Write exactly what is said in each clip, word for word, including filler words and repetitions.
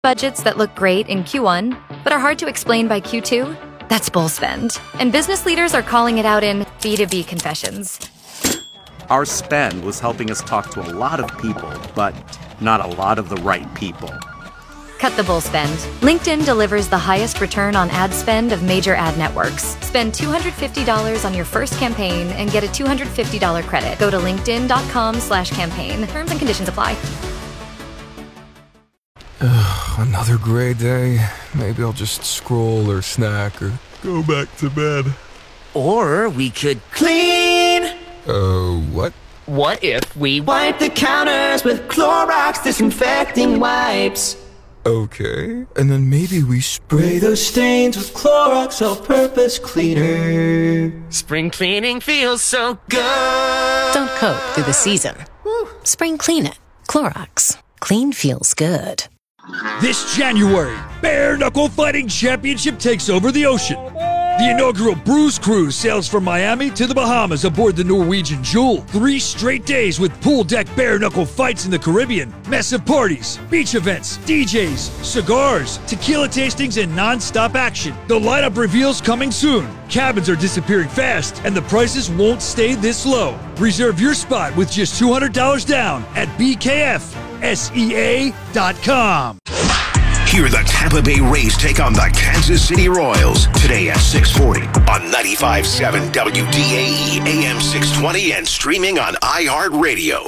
Budgets that look great in Q one, but are hard to explain by Q two? That's bull spend. And business leaders are calling it out in B two B confessions. Our spend was helping us talk to a lot of people, but not a lot of the right people. Cut the bull spend. LinkedIn delivers the highest return on ad spend of major ad networks. Spend two hundred fifty dollars on your first campaign and get a two hundred fifty dollars credit. Go to linkedin.com slash campaign. Terms and conditions apply. Ugh, another gray day. Maybe I'll just scroll or snack or go back to bed. Or we could clean. Uh, what? What if we wipe the counters with Clorox disinfecting wipes? Okay, and then maybe we spray those stains with Clorox all-purpose cleaner. Spring cleaning feels so good. Don't cope through the season. Spring clean it. Clorox. Clean feels good. This January, Bare Knuckle Fighting Championship takes over the ocean. The inaugural Bruise Cruise sails from Miami to the Bahamas aboard the Norwegian Jewel. Three straight days with pool deck bare knuckle fights in the Caribbean, massive parties, beach events, D Js, cigars, tequila tastings, and non-stop action. The lineup reveals coming soon. Cabins are disappearing fast, and the prices won't stay this low. Reserve your spot with just two hundred dollars down at B K F S E A dot com. Hear the Tampa Bay Rays take on the Kansas City Royals today at six forty on ninety-five point seven W D A E A M six twenty and streaming on iHeartRadio.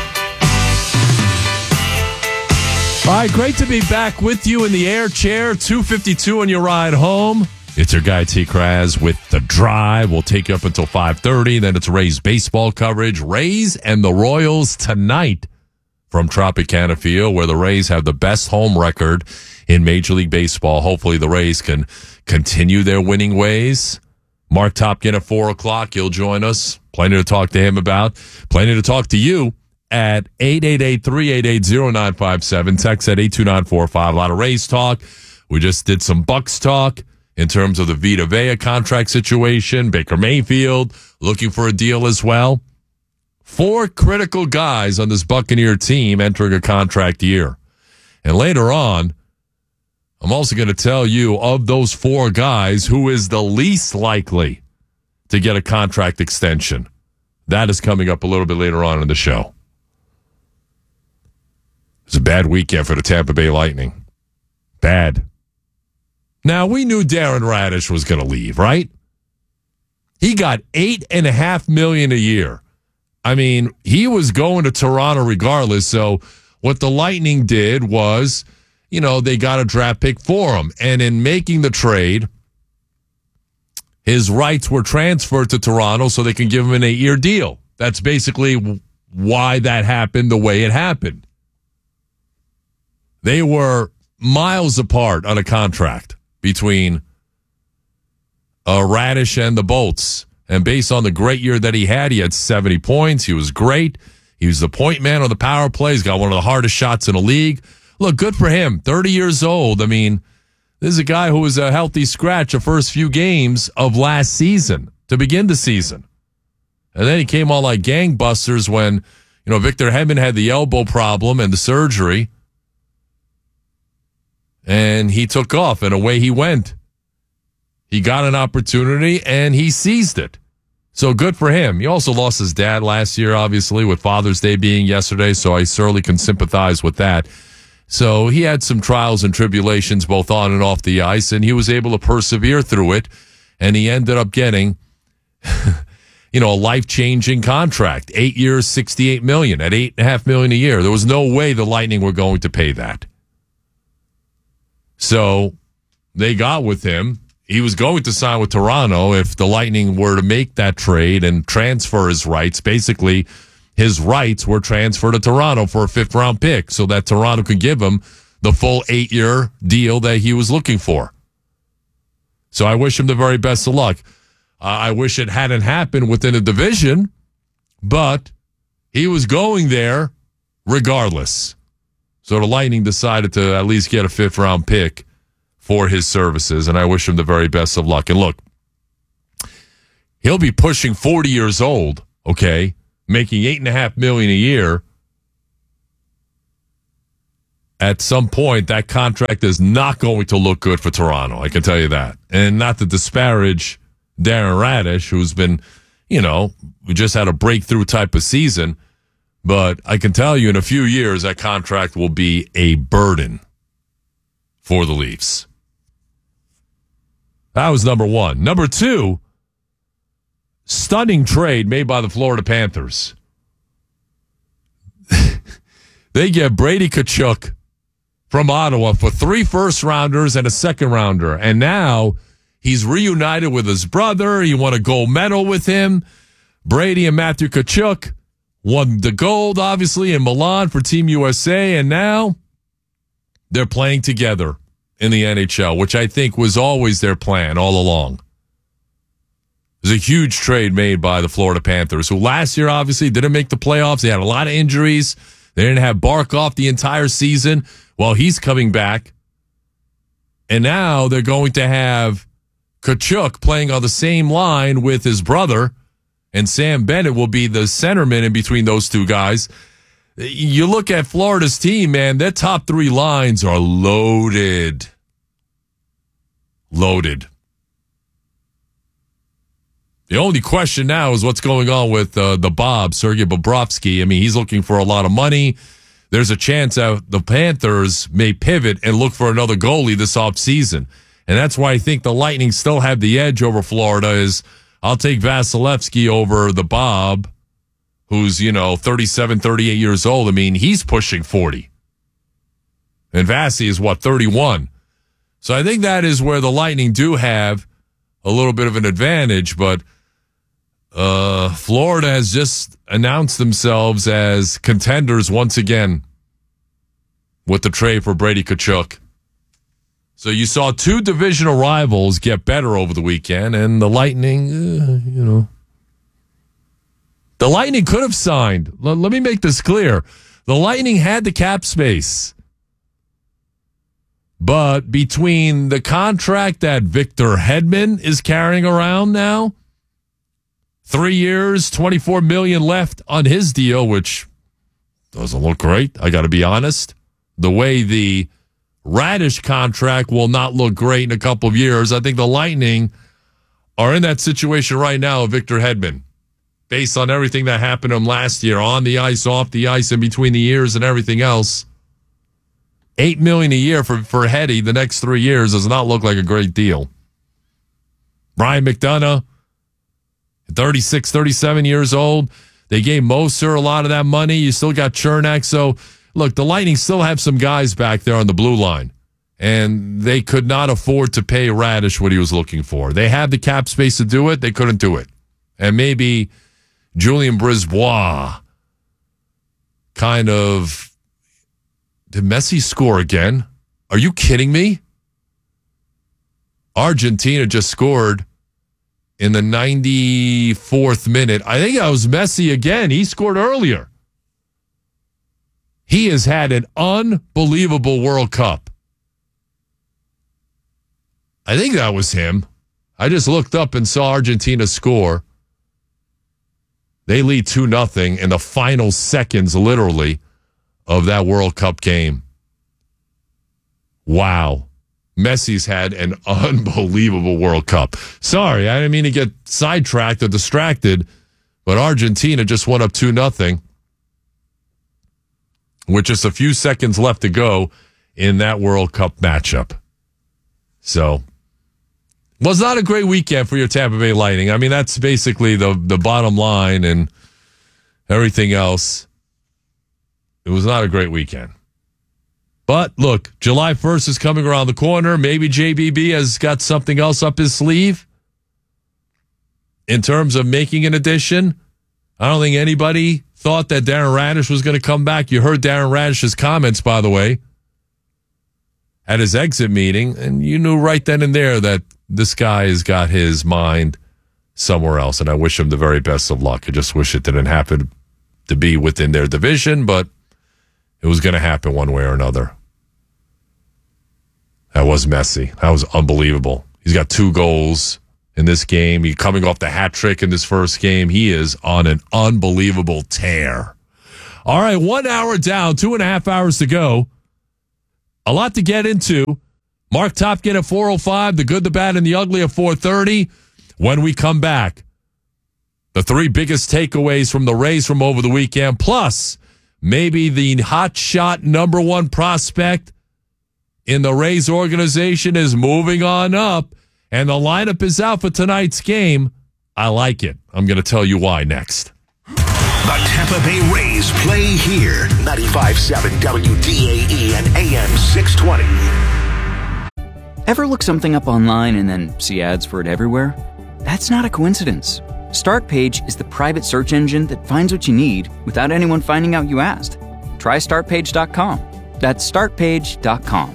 All right, great to be back with you in the air chair. two fifty-two on your ride home. It's your guy T. Kraz with The Drive. We'll take you up until five thirty. Then it's Rays baseball coverage. Rays and the Royals tonight from Tropicana Field, where the Rays have the best home record in Major League Baseball. Hopefully the Rays can continue their winning ways. Mark Topkin at four o'clock. He'll join us. Plenty to talk to him about. Plenty to talk to you at eight eight eight, three eight eight, zero nine five seven. Text at eight two nine four five. A lot of Rays talk. We just did some Bucks talk in terms of the Vita Vea contract situation. Baker Mayfield looking for a deal as well. Four critical guys on this Buccaneer team entering a contract year. And later on, I'm also going to tell you of those four guys who is the least likely to get a contract extension. That is coming up a little bit later on in the show. It's a bad weekend for the Tampa Bay Lightning. Bad. Now, we knew Darren Radish was going to leave, right? He got eight and a half million a year. I mean, he was going to Toronto regardless. So what the Lightning did was, you know, they got a draft pick for him. And in making the trade, his rights were transferred to Toronto so they can give him an eight-year deal. That's basically why that happened the way it happened. They were miles apart on a contract between uh, Radish and the Bolts. And based on the great year that he had, he had seventy points. He was great. He was the point man on the power play. He's got one of the hardest shots in the league. Look, good for him. thirty years old. I mean, this is a guy who was a healthy scratch the first few games of last season to begin the season. And then he came on like gangbusters when, you know, Victor Hedman had the elbow problem and the surgery. And he took off and away he went. He got an opportunity, and he seized it. So good for him. He also lost his dad last year, obviously, with Father's Day being yesterday, so I certainly can sympathize with that. So he had some trials and tribulations both on and off the ice, and he was able to persevere through it, and he ended up getting, you know, a life-changing contract. Eight years, sixty-eight million dollars at eight point five million dollars a year. There was no way the Lightning were going to pay that. So they got with him. He was going to sign with Toronto if the Lightning were to make that trade and transfer his rights. Basically, his rights were transferred to Toronto for a fifth-round pick so that Toronto could give him the full eight-year deal that he was looking for. So I wish him the very best of luck. Uh, I wish it hadn't happened within a division, but he was going there regardless. So the Lightning decided to at least get a fifth-round pick for his services, and I wish him the very best of luck. And look, he'll be pushing forty years old, okay, making eight and a half million a year. at some point, that contract is not going to look good for Toronto. I can tell you that. And not to disparage Darren Radish, who's been, you know, we just had a breakthrough type of season. But I can tell you in a few years, that contract will be a burden for the Leafs. That was number one. Number two, stunning trade made by the Florida Panthers. They get Brady Tkachuk from Ottawa for three first-rounders and a second-rounder. And now he's reunited with his brother. He won a gold medal with him. Brady and Matthew Tkachuk won the gold, obviously, in Milan for Team U S A. And now they're playing together in the N H L, which I think was always their plan all along. It was a huge trade made by the Florida Panthers, who last year obviously didn't make the playoffs. They had a lot of injuries. They didn't have Barkov the entire season. Well, he's coming back. And now they're going to have Tkachuk playing on the same line with his brother, and Sam Bennett will be the centerman in between those two guys. You look at Florida's team, man, their top three lines are loaded. Loaded. The only question now is what's going on with uh, the Bob, Sergei Bobrovsky. I mean, he's looking for a lot of money. There's a chance that the Panthers may pivot and look for another goalie this offseason. And that's why I think the Lightning still have the edge over Florida is I'll take Vasilevsky over the Bob, who's, you know, thirty-seven, thirty-eight years old. I mean, he's pushing forty. And Vasi is, what, thirty-one. So I think that is where the Lightning do have a little bit of an advantage, but uh, Florida has just announced themselves as contenders once again with the trade for Brady Tkachuk. So you saw two divisional rivals get better over the weekend, and the Lightning, uh, you know. The Lightning could have signed. L- let me make this clear. The Lightning had the cap space. But between the contract that Victor Hedman is carrying around now, three years, twenty-four million dollars left on his deal, which doesn't look great, I got to be honest. The way the Radish contract will not look great in a couple of years. I think the Lightning are in that situation right now of Victor Hedman, based on everything that happened to him last year, on the ice, off the ice, in between the years and everything else. Eight million dollars a year for, for Heddy the next three years does not look like a great deal. Brian McDonough, thirty-six, thirty-seven years old. They gave Moser a lot of that money. You still got Chernak. So, look, the Lightning still have some guys back there on the blue line, and they could not afford to pay Radish what he was looking for. They had the cap space to do it. They couldn't do it. And maybe Julien Brisebois kind of... Did Messi score again? Are you kidding me? Argentina just scored in the ninety-fourth minute. I think that was Messi again. He scored earlier. He has had an unbelievable World Cup. I think that was him. I just looked up and saw Argentina score. They lead two nothing in the final seconds, literally, of that World Cup game. Wow. Messi's had an unbelievable World Cup. Sorry, I didn't mean to get sidetracked or distracted, but Argentina just went up two nothing with just a few seconds left to go in that World Cup matchup. So, was not a great weekend for your Tampa Bay Lightning. I mean, that's basically the, the bottom line, and everything else. It was not a great weekend. But look, July first is coming around the corner. Maybe J B B has got something else up his sleeve in terms of making an addition. I don't think anybody thought that Darren Radish was going to come back. You heard Darren Radish's comments, by the way, at his exit meeting, and you knew right then and there that this guy has got his mind somewhere else, and I wish him the very best of luck. I just wish it didn't happen to be within their division, but it was going to happen one way or another. That was Messi. That was unbelievable. He's got two goals in this game. He's coming off the hat trick in this first game. He is on an unbelievable tear. All right, one hour down, two and a half hours to go A lot to get into. Mark Topkin at four oh five, the good, the bad, and the ugly at four thirty. When we come back, the three biggest takeaways from the Rays from over the weekend, plus maybe the hot shot number one prospect in the Rays organization is moving on up, and the lineup is out for tonight's game. I like it. I'm going to tell you why next. The Tampa Bay Rays play here. ninety-five point seven W D A E and A M six twenty. Ever look something up online and then see ads for it everywhere? That's not a coincidence. StartPage is the private search engine that finds what you need without anyone finding out you asked. Try start page dot com. That's start page dot com.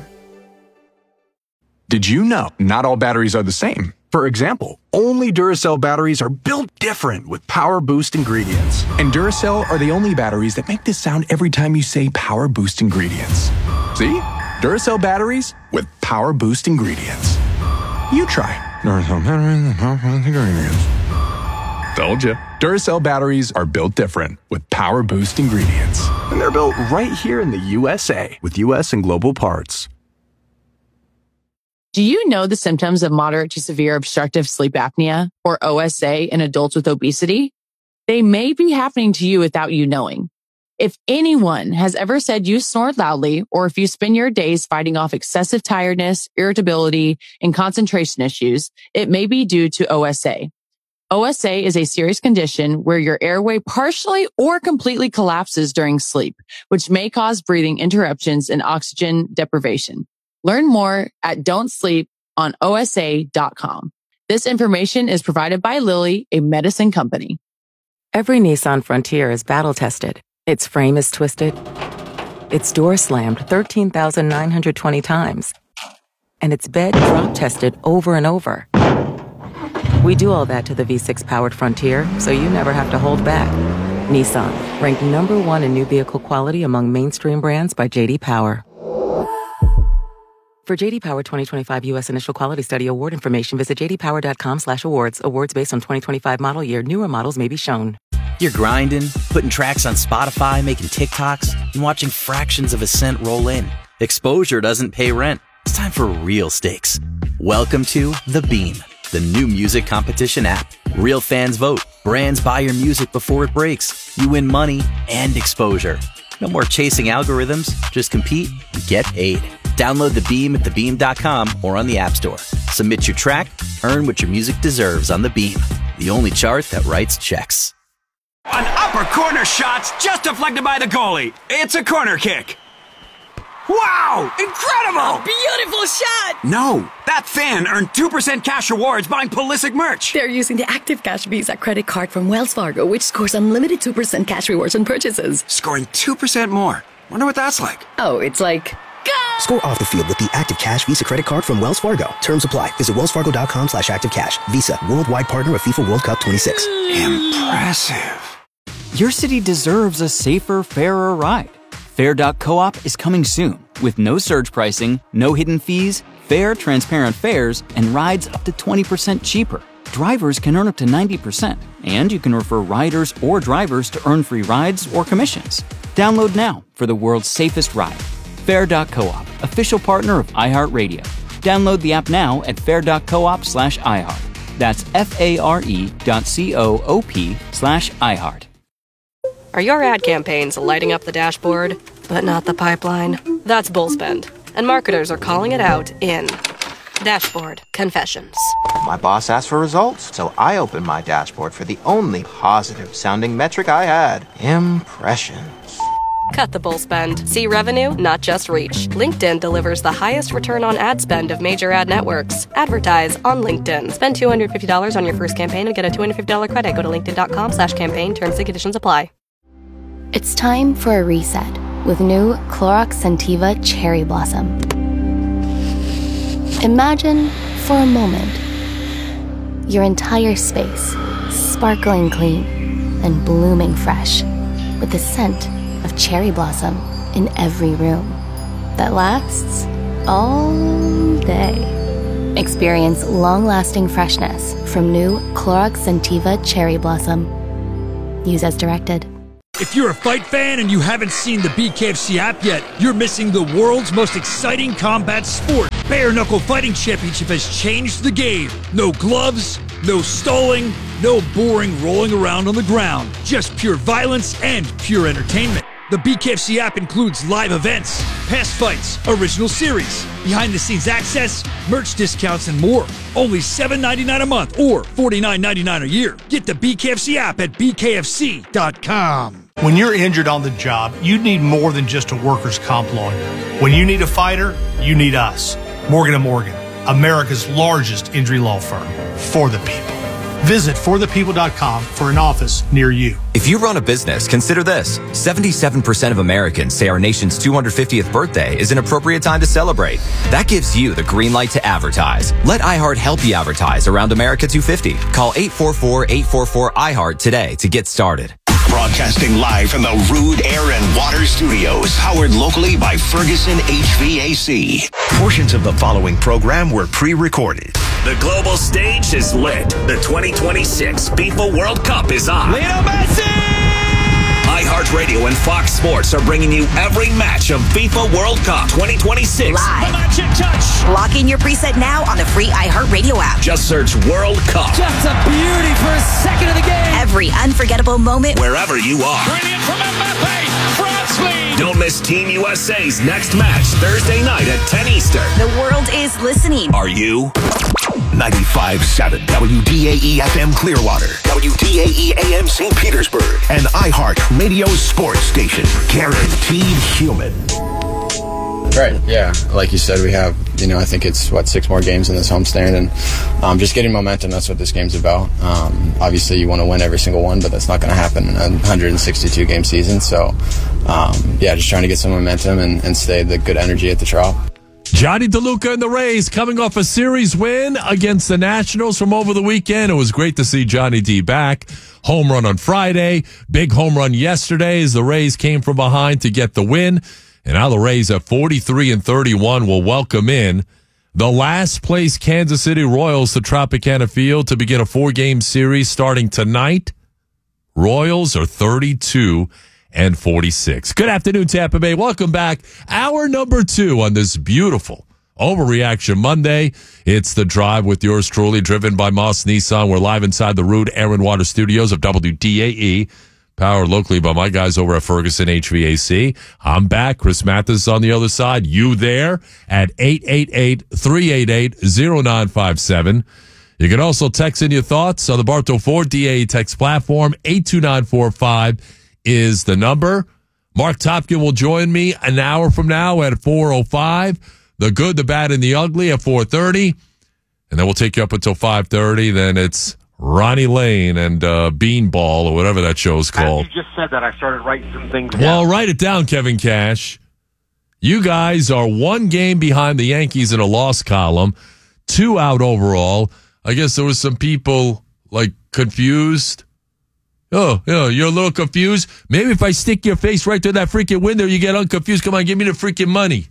Did you know not all batteries are the same? For example, only Duracell batteries are built different with Power Boost ingredients. And Duracell are the only batteries that make this sound every time you say Power Boost ingredients. See? Duracell batteries with Power Boost ingredients. You try. Duracell batteries with Power Boost ingredients. Told you. Duracell batteries are built different with Power Boost ingredients. And they're built right here in the U S A with U S and global parts. Do you know the symptoms of moderate to severe obstructive sleep apnea, or O S A, in adults with obesity? They may be happening to you without you knowing. If anyone has ever said you snore loudly, or if you spend your days fighting off excessive tiredness, irritability, and concentration issues, it may be due to O S A. O S A is a serious condition where your airway partially or completely collapses during sleep, which may cause breathing interruptions and oxygen deprivation. Learn more at don't sleep on O S A dot com. This information is provided by Lilly, a medicine company. Every Nissan Frontier is battle-tested. Its frame is twisted. Its door slammed thirteen thousand nine hundred twenty times. And its bed drop-tested over and over. We do all that to the V six powered Frontier, so you never have to hold back. Nissan, ranked number one in new vehicle quality among mainstream brands by J D Power. For J D Power twenty twenty-five U S Initial Quality Study award information, visit j d power dot com slash awards. Awards based on twenty twenty-five model year. Newer models may be shown. You're grinding, putting tracks on Spotify, making TikToks, and watching fractions of a cent roll in. Exposure doesn't pay rent. It's time for real stakes. Welcome to The Beam, the new music competition app. Real fans vote. Brands buy your music before it breaks. You win money and exposure. No more chasing algorithms. Just compete and get paid. Download The Beam at the beam dot com or on the App Store. Submit your track, earn what your music deserves on The Beam, the only chart that writes checks. An upper corner shot's just deflected by the goalie. It's a corner kick. Wow! Incredible! A beautiful shot! No, that fan earned two percent cash rewards buying Pulisic merch. They're using the Active Cash Visa credit card from Wells Fargo, which scores unlimited two percent cash rewards on purchases. Scoring two percent more. Wonder what that's like. Oh, it's like... Score off the field with the Active Cash Visa credit card from Wells Fargo. Terms apply. Visit wells fargo dot com slash active cash. Visa, worldwide partner of FIFA World Cup twenty-six. Impressive. Your city deserves a safer, fairer ride. Fair dot coop is coming soon with no surge pricing, no hidden fees, fair, transparent fares, and rides up to twenty percent cheaper. Drivers can earn up to ninety percent, and you can refer riders or drivers to earn free rides or commissions. Download now for the world's safest ride. Fair dot coop, official partner of iHeartRadio. Download the app now at fair dot coop slash iHeart. That's F-A-R-E dot C-O-O-P slash iHeart. Are your ad campaigns lighting up the dashboard, but not the pipeline? That's Bullspend, and marketers are calling it out in Dashboard Confessions. My boss asked for results, so I opened my dashboard for the only positive-sounding metric I had. Impressions. Cut the bull spend. See revenue, not just reach. LinkedIn delivers the highest return on ad spend of major ad networks. Advertise on LinkedIn. Spend two hundred fifty dollars on your first campaign and get a two hundred fifty dollars credit. Go to linkedin dot com slash campaign. Terms and conditions apply. It's time for a reset with new Clorox Scentiva Cherry Blossom. Imagine, for a moment, your entire space sparkling clean and blooming fresh with the scent of cherry blossom in every room that lasts all day. Experience long-lasting freshness from new Clorox Scentiva Cherry Blossom. Use as directed. If you're a fight fan and you haven't seen the B K F C app yet, you're missing the world's most exciting combat sport. Bare Knuckle Fighting Championship has changed the game. No gloves, no stalling, no boring rolling around on the ground. Just pure violence and pure entertainment. The B K F C app includes live events, past fights, original series, behind-the-scenes access, merch discounts, and more. Only seven dollars and ninety-nine cents a month or forty-nine ninety-nine a year. Get the B K F C app at B K F C dot com. When you're injured on the job, you need more than just a workers' comp lawyer. When you need a fighter, you need us. Morgan and Morgan, America's largest injury law firm. For the people. Visit for the people dot com for an office near you. If you run a business, consider this. seventy-seven percent of Americans say our nation's two hundred fiftieth birthday is an appropriate time to celebrate. That gives you the green light to advertise. Let iHeart help you advertise around America two fifty. Call eight four four, eight four four, I heart today to get started. Broadcasting live from the Rude Air and Water Studios, powered locally by Ferguson H V A C. Portions of the following program were pre-recorded. The global stage is lit. The twenty twenty-six FIFA World Cup is on. Lionel Messi! iHeartRadio and Fox Sports are bringing you every match of FIFA World Cup twenty twenty-six. Live. The Magic Touch. Lock in your preset now on the free iHeartRadio app. Just search World Cup. Just a beauty for a second of the game. Every unforgettable moment. Wherever you are. Brilliant from Mbappe. France lead. Don't miss Team U S A's next match Thursday night at ten Eastern. The world is listening. Are you? ninety-five point seven W D A E F M Clearwater, W D A E A M Saint Petersburg, and iHeart Radio Sports Station. Guaranteed human. Right, yeah. Like you said, we have, you know, I think it's, what, six more games in this homestand, and um, just getting momentum, that's what this game's about. Um, obviously, you want to win every single one, but that's not going to happen in a one hundred sixty-two game season. So, um, yeah, just trying to get some momentum and, and stay the good energy at the Trop. Johnny DeLuca and the Rays coming off a series win against the Nationals from over the weekend. It was great to see Johnny D back. Home run on Friday. Big home run yesterday as the Rays came from behind to get the win. And now the Rays at forty-three and thirty-one will welcome in the last place Kansas City Royals to Tropicana Field to begin a four-game series starting tonight. Royals are thirty-two and forty-six. Good afternoon, Tampa Bay. Welcome back. Hour number two on this beautiful Overreaction Monday. It's The Drive with yours truly, driven by Moss Nissan. We're live inside the Rude Air and Water Studios of W D A E, powered locally by my guys over at Ferguson H V A C. I'm back. Chris Mathis on the other side. You there at eight eight eight, three eight eight, zero nine five seven. You can also text in your thoughts on the Bartow Ford D A E text platform. eight two nine four five is the number. Mark Topkin will join me an hour from now at four oh five. The good, the bad, and the ugly at four thirty. And then we'll take you up until five thirty. Then it's Ronnie Lane and uh, Beanball or whatever that show's called. As you just said that, I started writing some things down. Well, write it down, Kevin Cash. You guys are one game behind the Yankees in a loss column, two out overall. I guess there was some people, like, confused. Oh, yeah, you're a little confused. Maybe if I stick your face right through that freaking window, you get unconfused. Come on, give me the freaking money.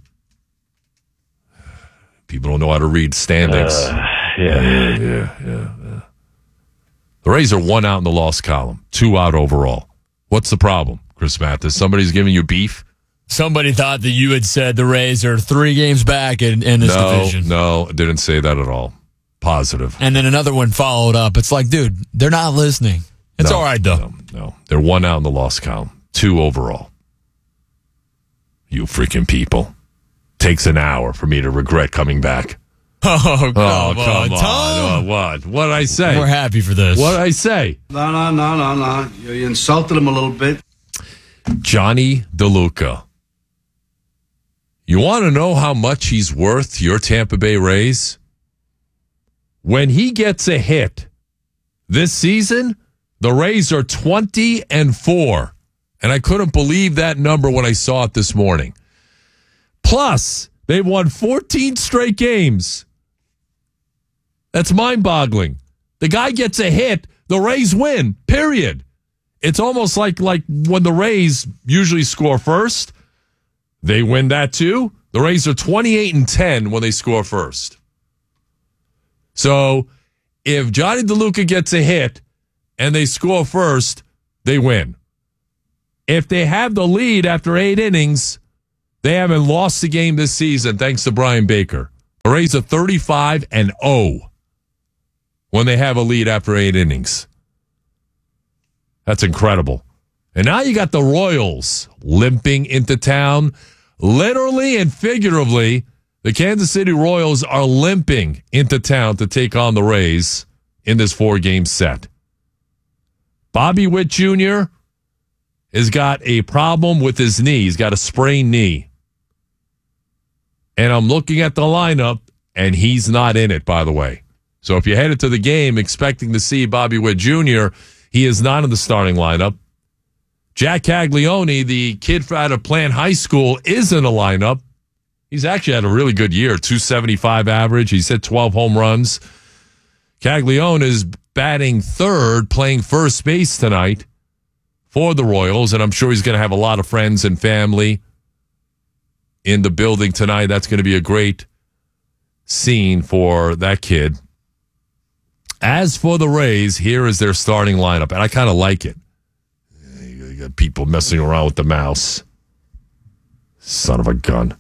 People don't know how to read standings. Uh, yeah. Yeah, yeah, yeah, yeah. The Rays are one out in the loss column, two out overall. What's the problem, Chris Mathis? Somebody's giving you beef? Somebody thought that you had said the Rays are three games back in, in this no, division. No, I didn't say that at all. Positive. And then another one followed up. It's like, dude, they're not listening. It's no, all right, though. No, no, they're one out in the loss column, two overall. You freaking people. Takes an hour for me to regret coming back. Oh, come, oh, come on. on. Oh, what? What did I say? We're happy for this. What did I say? No, no, no, no, no. You, you insulted him a little bit. Johnny DeLuca. You want to know how much he's worth, your Tampa Bay Rays? When he gets a hit this season, the Rays are twenty and four. And I couldn't believe that number when I saw it this morning. Plus, they've won fourteen straight games. That's mind-boggling. The guy gets a hit, the Rays win, period. It's almost like, like when the Rays usually score first, they win that too. The Rays are twenty-eight and ten when they score first. So, if Johnny DeLuca gets a hit and they score first, they win. If they have the lead after eight innings, they haven't lost a game this season, thanks to Brian Baker. The Rays are thirty-five and oh when they have a lead after eight innings. That's incredible. And now you got the Royals limping into town. Literally and figuratively, the Kansas City Royals are limping into town to take on the Rays in this four-game set. Bobby Witt Junior has got a problem with his knee. He's got a sprained knee. And I'm looking at the lineup, and he's not in it, by the way. So if you headed to the game expecting to see Bobby Witt Junior, he is not in the starting lineup. Jack Caglione, the kid out of Plant High School, is in the lineup. He's actually had a really good year, two seventy-five average. He's hit twelve home runs. Caglione is batting third, playing first base tonight for the Royals, and I'm sure he's going to have a lot of friends and family in the building tonight. That's going to be a great scene for that kid. As for the Rays, here is their starting lineup, and I kind of like it. You got people messing around with the mouse. Son of a gun.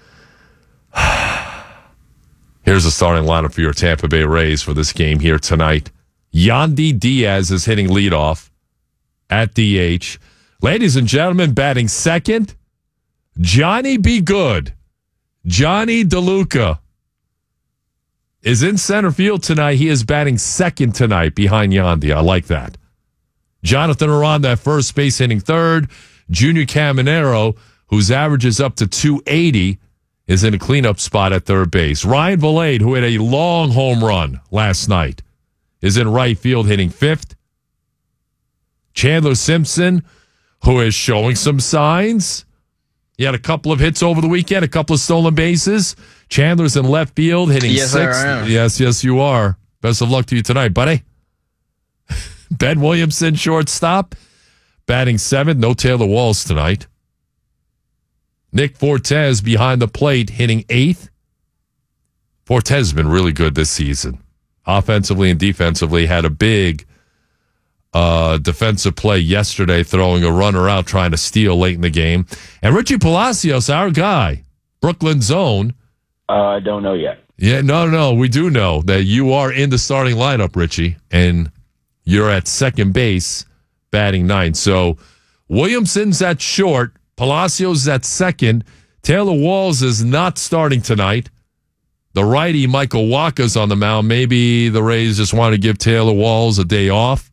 Here's the starting lineup for your Tampa Bay Rays for this game here tonight. Yandy Diaz is hitting leadoff at D H. Ladies and gentlemen, batting second, Johnny Be Good. Johnny DeLuca is in center field tonight. He is batting second tonight behind Yandy. I like that. Jonathan Aranda at first base hitting third. Junior Caminero, whose average is up to two eighty, is in a cleanup spot at third base. Ryan Vilade, who had a long home run last night, is in right field hitting fifth. Chandler Simpson, who is showing some signs. He had a couple of hits over the weekend, a couple of stolen bases. Chandler's in left field hitting yes, sixth. I am. Yes, yes, you are. Best of luck to you tonight, buddy. Ben Williamson, shortstop, batting seventh. No Taylor Walls tonight. Nick Fortes behind the plate, hitting eighth. Fortes has been really good this season. Offensively and defensively, had a big uh, defensive play yesterday, throwing a runner out, trying to steal late in the game. And Richie Palacios, our guy, Brooklyn Zone. Uh, I don't know yet. Yeah, no, no, we do know that you are in the starting lineup, Richie, and you're at second base, batting ninth. So Williamson's at short. Palacios at second. Taylor Walls is not starting tonight. The righty, Michael Wacha's on the mound. Maybe the Rays just want to give Taylor Walls a day off.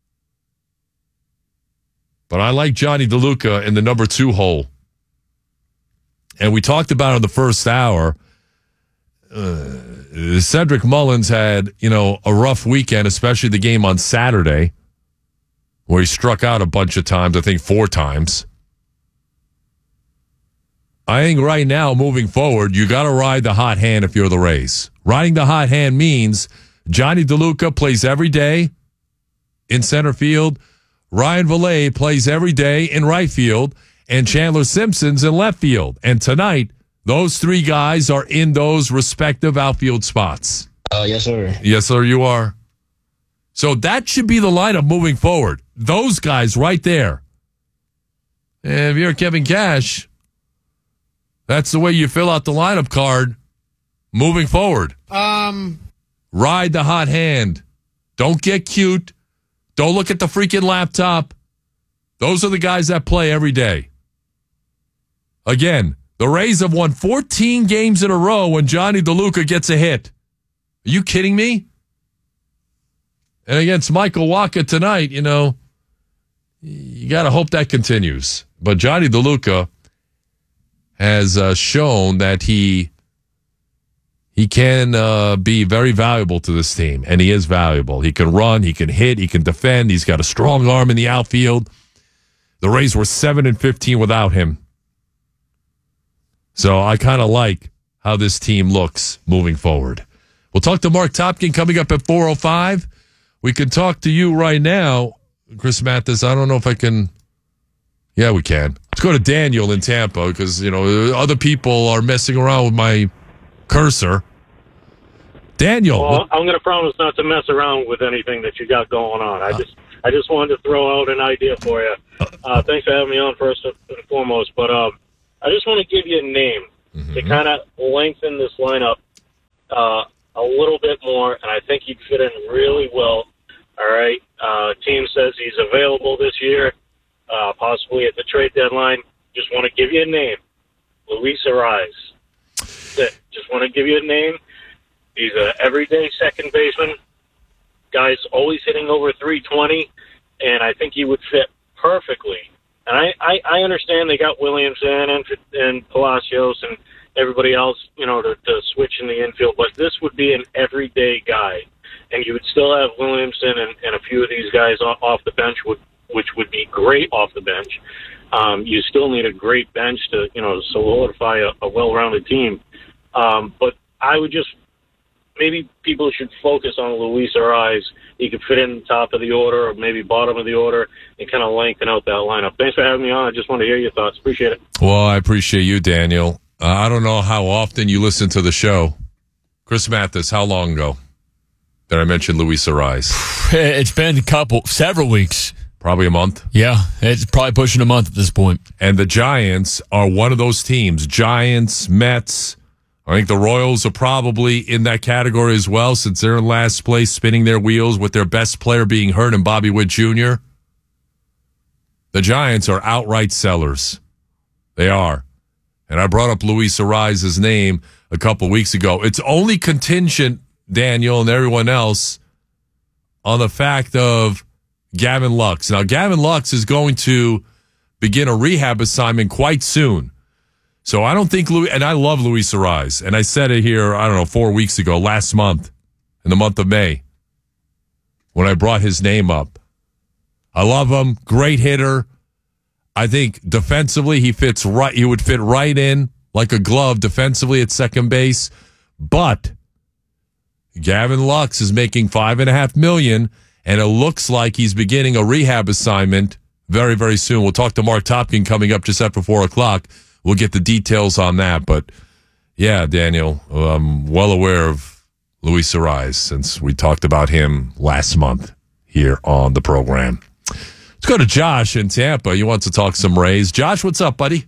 But I like Johnny DeLuca in the number two hole. And we talked about it in the first hour. Uh, Cedric Mullins had, you know, a rough weekend, especially the game on Saturday, where he struck out a bunch of times, I think four times. I think right now, moving forward, you got to ride the hot hand if you're the Rays. Riding the hot hand means Johnny DeLuca plays every day in center field. Ryan Vilade plays every day in right field. And Chandler Simpson's in left field. And tonight, those three guys are in those respective outfield spots. Uh, yes, sir. Yes, sir, you are. So that should be the lineup moving forward. Those guys right there. And if you're Kevin Cash, that's the way you fill out the lineup card moving forward. Um, Ride the hot hand. Don't get cute. Don't look at the freaking laptop. Those are the guys that play every day. Again, the Rays have won fourteen games in a row when Johnny DeLuca gets a hit. Are you kidding me? And against Michael Wacha tonight, you know, you got to hope that continues. But Johnny DeLuca has uh, shown that he he can uh, be very valuable to this team, and he is valuable. He can run, he can hit, he can defend. He's got a strong arm in the outfield. The Rays were seven and fifteen without him. So I kind of like how this team looks moving forward. We'll talk to Mark Topkin coming up at four oh five. We can talk to you right now, Chris Mathis. I don't know if I can. Yeah, we can. Let's go to Daniel in Tampa because, you know, other people are messing around with my cursor. Daniel. Well, I'm going to promise not to mess around with anything that you got going on. I just I just wanted to throw out an idea for you. Uh, thanks for having me on first and foremost. But um, I just want to give you a name mm-hmm. to kind of lengthen this lineup uh, a little bit more, and I think he'd fit in really well. All right. Uh, team says he's available this year, uh, possibly at the trade deadline. Just want to give you a name, Luis Arraez. That's it. Just want to give you a name. He's an everyday second baseman. Guy's always hitting over three twenty, and I think he would fit perfectly. And I, I, I understand they got Williamson and and Palacios and everybody else, you know, to, to switch in the infield, but this would be an everyday guy. And you would still have Williamson and, and a few of these guys off, off the bench, would, which would be great off the bench. Um, you still need a great bench to, you know, solidify a, a well-rounded team. Um, but I would just, maybe people should focus on Luis Arraez. He could fit in the top of the order or maybe bottom of the order and kind of lengthen out that lineup. Thanks for having me on. I just want to hear your thoughts. Appreciate it. Well, I appreciate you, Daniel. Uh, I don't know how often you listen to the show. Chris Mathis, how long ago that I mentioned Luis Arraez? It's been a couple, several weeks. Probably a month. Yeah, it's probably pushing a month at this point. And the Giants are one of those teams. Giants, Mets. I think the Royals are probably in that category as well, since they're in last place, spinning their wheels with their best player being hurt and Bobby Witt Junior The Giants are outright sellers. They are. And I brought up Luis Arraez's name a couple weeks ago. It's only contingent, Daniel and everyone else, on the fact of Gavin Lux. Now, Gavin Lux is going to begin a rehab assignment quite soon. So I don't think Louis, and I love Luis Arraez, and I said it here, I don't know, four weeks ago, last month, in the month of May, when I brought his name up. I love him, great hitter. I think defensively he fits right, he would fit right in like a glove defensively at second base. But Gavin Lux is making five and a half million, and it looks like he's beginning a rehab assignment very, very soon. We'll talk to Mark Topkin coming up just after four o'clock. We'll get the details on that. But, yeah, Daniel, I'm well aware of Luis Arraez since we talked about him last month here on the program. Let's go to Josh in Tampa. He wants to talk some Rays. Josh, what's up, buddy?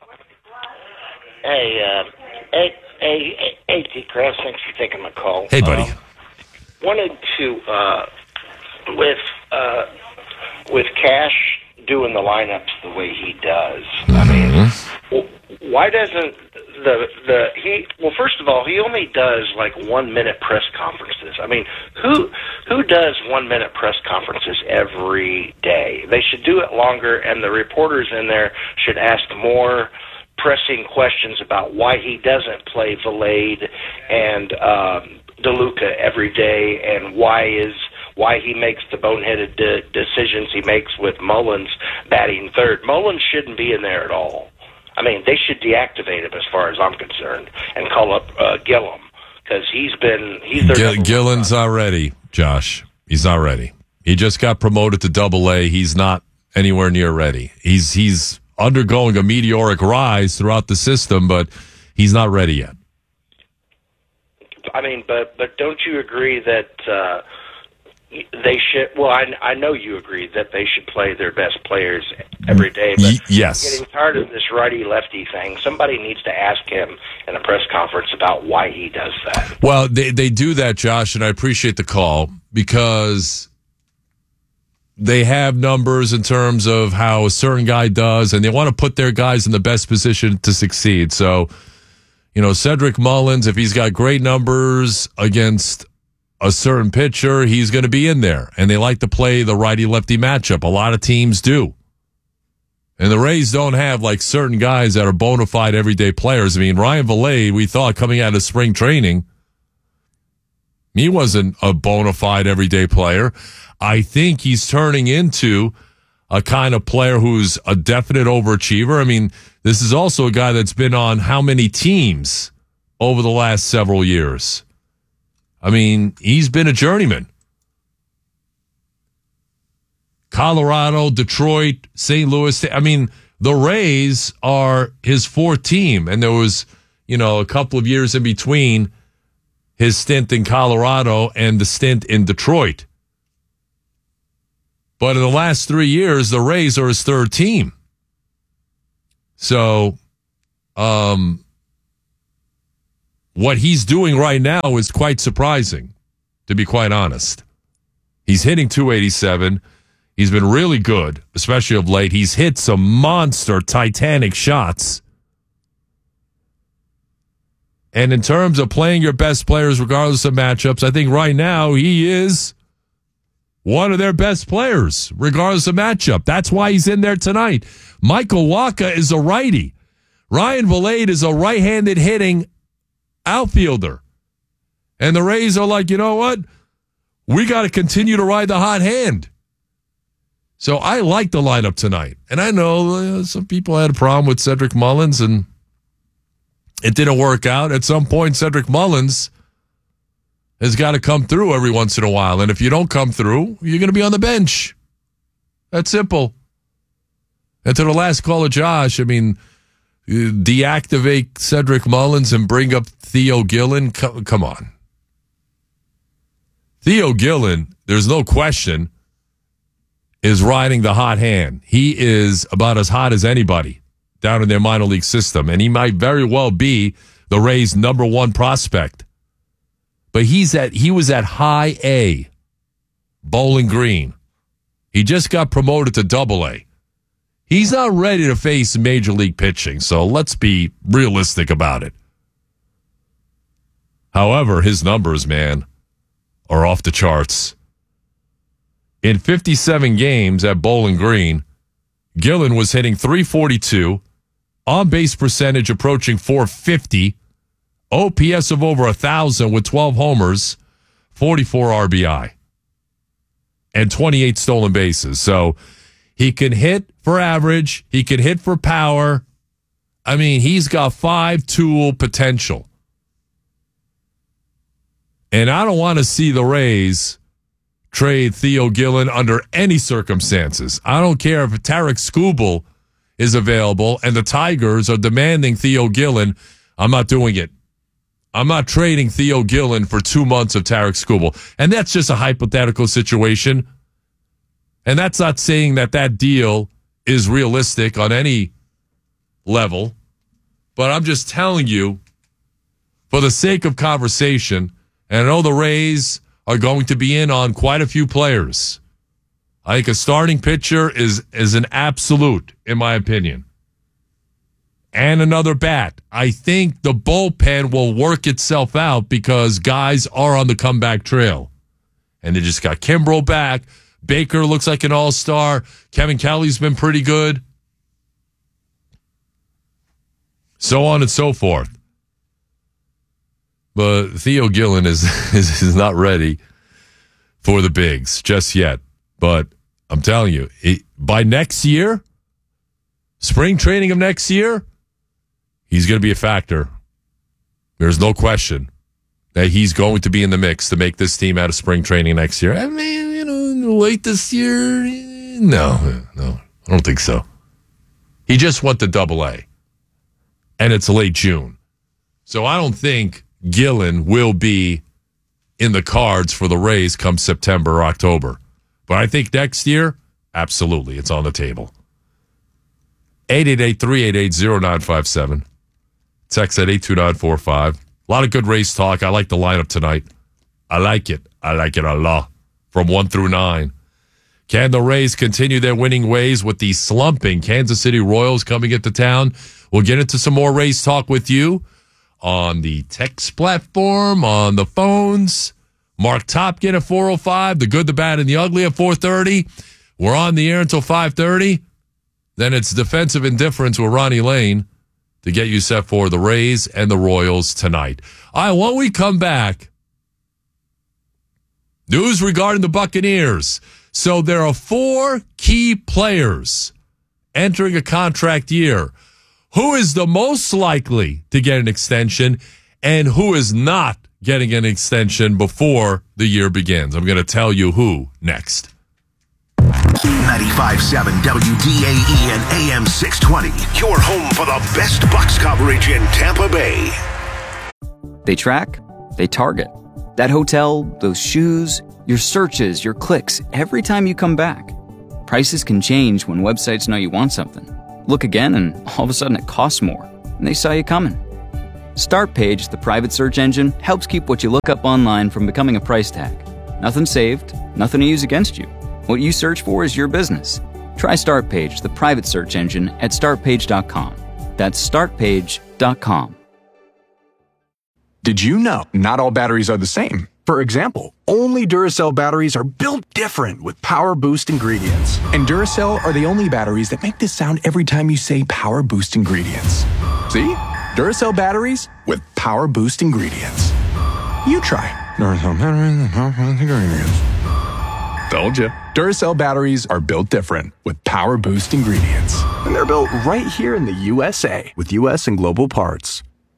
Hey, uh, hey, hey, hey, T. Kress, thanks for taking my call. Hey, buddy. Uh, wanted to, uh, with, uh, with Cash doing the lineups the way he does, mm-hmm. I mean, why doesn't the the he? Well, first of all, he only does like one minute press conferences. I mean, who who does one minute press conferences every day? They should do it longer, and the reporters in there should ask more pressing questions about why he doesn't play Valade and um, DeLuca every day, and why is why he makes the boneheaded de- decisions he makes with Mullins batting third. Mullins shouldn't be in there at all. I mean, they should deactivate him as far as I'm concerned and call up uh, Gillum, because he's been he's their Gill- Gillen's already, Josh. He's not ready. He just got promoted to Double A. He's not anywhere near ready. He's he's undergoing a meteoric rise throughout the system, but he's not ready yet. I mean, but but don't you agree that uh, they should? Well, I, I know you agree that they should play their best players every day. But y- yes, I'm getting tired of this righty-lefty thing. Somebody needs to ask him in a press conference about why he does that. Well, they they do that, Josh, and I appreciate the call, because they have numbers in terms of how a certain guy does, and they want to put their guys in the best position to succeed. So, you know, Cedric Mullins, if he's got great numbers against a certain pitcher, he's going to be in there. And they like to play the righty-lefty matchup. A lot of teams do. And the Rays don't have, like, certain guys that are bona fide everyday players. I mean, Ryan Valade, we thought coming out of spring training, he wasn't a bona fide everyday player. I think he's turning into a kind of player who's a definite overachiever. I mean, this is also a guy that's been on how many teams over the last several years? I mean, he's been a journeyman. Colorado, Detroit, Saint Louis. I mean, the Rays are his fourth team, and there was, you know, a couple of years in between his stint in Colorado and the stint in Detroit. But in the last three years, the Rays are his third team. So, um, what he's doing right now is quite surprising, to be quite honest. He's hitting two eighty-seven. He's been really good, especially of late. He's hit some monster Titanic shots. And in terms of playing your best players, regardless of matchups, I think right now he is one of their best players, regardless of matchup. That's why he's in there tonight. Michael Wacha is a righty. Ryan Vilade is a right-handed hitting outfielder. And the Rays are like, you know what? We got to continue to ride the hot hand. So I like the lineup tonight. And I know uh, some people had a problem with Cedric Mullins, and it didn't work out. At some point, Cedric Mullins has got to come through every once in a while. And if you don't come through, you're going to be on the bench. That's simple. And to the last caller, Josh, I mean, deactivate Cedric Mullins and bring up Theo Gillen. Come on. Theo Gillen, there's no question, is riding the hot hand. He is about as hot as anybody down in their minor league system, and he might very well be the Rays' number one prospect. But he's at he was at high A, Bowling Green. He just got promoted to double A. He's not ready to face major league pitching, so let's be realistic about it. However, his numbers, man, are off the charts. In fifty-seven games at Bowling Green, Gillen was hitting three forty-two, on-base percentage approaching four fifty, O P S of over one thousand with twelve homers, forty-four R B I, and twenty-eight stolen bases. So he can hit for average. He can hit for power. I mean, he's got five-tool potential. And I don't want to see the Rays trade Theo Gillen under any circumstances. I don't care if Tarek Skubal is available and the Tigers are demanding Theo Gillen. I'm not doing it. I'm not trading Theo Gillen for two months of Tarek Skubal. And that's just a hypothetical situation. And that's not saying that that deal is realistic on any level. But I'm just telling you, for the sake of conversation, and I know the Rays are going to be in on quite a few players. I think a starting pitcher is, is an absolute, in my opinion. And another bat. I think the bullpen will work itself out because guys are on the comeback trail. And they just got Kimbrel back. Baker looks like an all-star. Kevin Kelly's been pretty good. So on and so forth. But Theo Gillen is, is is not ready for the bigs just yet. But I'm telling you, it, by next year, spring training of next year, he's going to be a factor. There's no question that he's going to be in the mix to make this team out of spring training next year. I mean, you know, late this year, no, no, I don't think so. He just went to double A, and it's late June. So I don't think Gillen will be in the cards for the Rays come September or October. But I think next year, absolutely, it's on the table. eight eight eight, three eight eight, zero nine five seven. Text at eight two nine four five. A lot of good Rays talk. I like the lineup tonight. I like it. I like it a lot. From one through nine. Can the Rays continue their winning ways with the slumping Kansas City Royals coming into town? We'll get into some more Rays talk with you on the text platform, on the phones. Mark Topkin at four oh five, the good, the bad, and the ugly at four thirty. We're on the air until five thirty. Then it's defensive indifference with Ronnie Lane to get you set for the Rays and the Royals tonight. All right, when we come back, news regarding the Buccaneers. So there are four key players entering a contract year. Who is the most likely to get an extension and who is not getting an extension before the year begins? I'm going to tell you who next. ninety-five point seven W D A E and A M six twenty. Your home for the best Bucs coverage in Tampa Bay. They track, they target. That hotel, those shoes, your searches, your clicks, every time you come back. Prices can change when websites know you want something. Look again and all of a sudden it costs more, and they saw you coming. Startpage, the private search engine, helps keep what you look up online from becoming a price tag. Nothing saved, nothing to use against you. What you search for is your business. Try Startpage, the private search engine, at startpage dot com. That's startpage dot com. Did you know not all batteries are the same? For example, only Duracell batteries are built different with Power Boost ingredients. And Duracell are the only batteries that make this sound every time you say Power Boost ingredients. See? Duracell batteries with Power Boost ingredients. You try. Duracell batteries with Power Boost ingredients. Told you. Duracell batteries are built different with Power Boost ingredients. And they're built right here in the U S A with U S and global parts.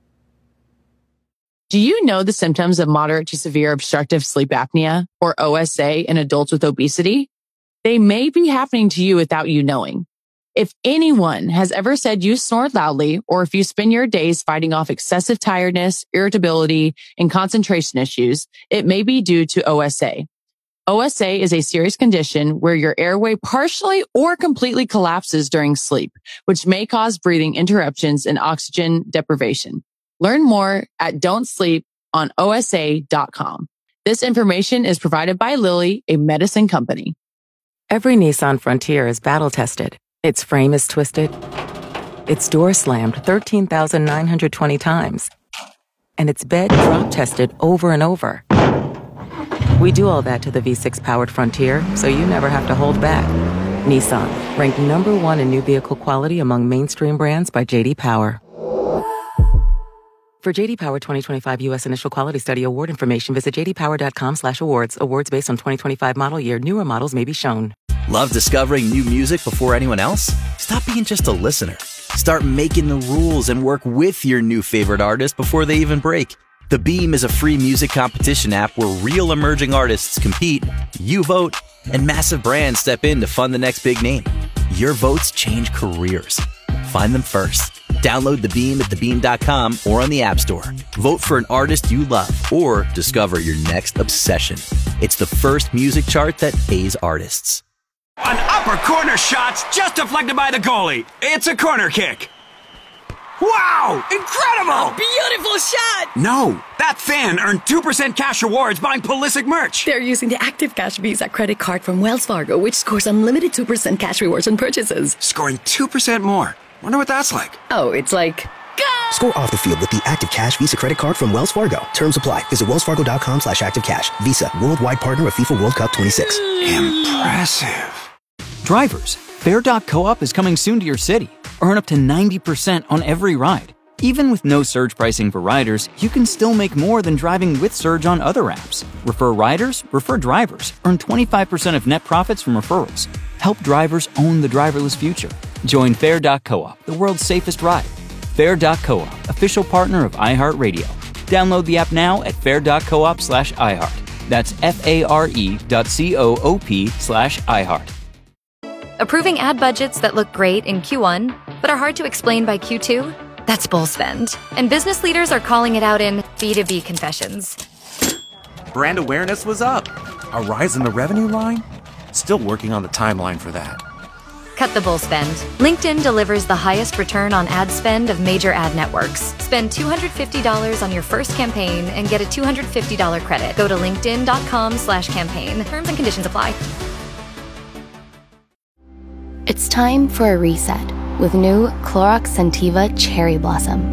Do you know the symptoms of moderate to severe obstructive sleep apnea, or O S A, in adults with obesity? They may be happening to you without you knowing. If anyone has ever said you snore loudly, or if you spend your days fighting off excessive tiredness, irritability, and concentration issues, it may be due to O S A. O S A is a serious condition where your airway partially or completely collapses during sleep, which may cause breathing interruptions and oxygen deprivation. Learn more at don't sleep on O S A dot com. This information is provided by Lilly, a medicine company. Every Nissan Frontier is battle-tested. Its frame is twisted. Its door slammed thirteen thousand nine hundred twenty times. And its bed drop-tested over and over. We do all that to the V six powered Frontier, so you never have to hold back. Nissan, ranked number one in new vehicle quality among mainstream brands by J D Power. For J D Power twenty twenty-five U S Initial Quality Study Award information, visit j d power dot com slash awards. Awards based on twenty twenty-five model year. Newer models may be shown. Love discovering new music before anyone else? Stop being just a listener. Start making the rules and work with your new favorite artist before they even break. The Beam is a free music competition app where real emerging artists compete, you vote, and massive brands step in to fund the next big name. Your votes change careers. Find them first. Download The Beam at the beam dot com or on the App Store. Vote for an artist you love or discover your next obsession. It's the first music chart that pays artists. An upper corner shot's just deflected by the goalie. It's a corner kick. Wow! Incredible! A beautiful shot! No, that fan earned two percent cash rewards buying Pulisic merch. They're using the Active Cash Visa credit card from Wells Fargo, which scores unlimited two percent cash rewards on purchases. Scoring two percent more. Wonder what that's like. Oh, it's like... Score off the field with the Active Cash Visa credit card from Wells Fargo. Terms apply. Visit wells fargo dot com slash active cash. Visa, worldwide partner of FIFA World Cup twenty-six. Impressive. Drivers, Fair dot co-op is coming soon to your city. Earn up to ninety percent on every ride. Even with no surge pricing for riders, you can still make more than driving with Surge on other apps. Refer riders, refer drivers. Earn twenty-five percent of net profits from referrals. Help drivers own the driverless future. Join Fair dot co-op, the world's safest ride. Fair dot co-op, official partner of iHeartRadio. Download the app now at fair dot coop slash iHeart. That's F-A-R-E dot C-O-O-P slash iHeart. Approving ad budgets that look great in Q one, but are hard to explain by Q two? That's bull spend. And business leaders are calling it out in B two B confessions. Brand awareness was up. A rise in the revenue line? Still working on the timeline for that. Cut the bull spend. LinkedIn delivers the highest return on ad spend of major ad networks. Spend two hundred fifty dollars on your first campaign and get a two hundred fifty dollars credit. Go to linkedin dot com slash campaign. Terms and conditions apply. It's time for a reset with new Clorox Scentiva Cherry Blossom.